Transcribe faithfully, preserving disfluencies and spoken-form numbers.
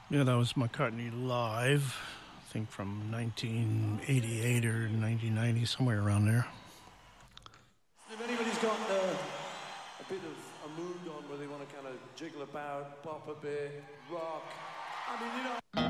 Yeah, that was McCartney live. I think from nineteen eighty-eight or nineteen ninety, somewhere around there. If anybody's got uh, a bit of a mood on where they want to kind of jiggle about, pop a bit, rock, I mean, you know.